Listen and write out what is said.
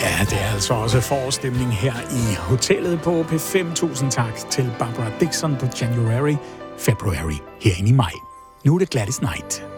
Ja, det er altså også forestemning her i hotellet på P5. Tusind tak til Barbara Dickson på January, February herinde i maj. Nu er det Gladys Knight.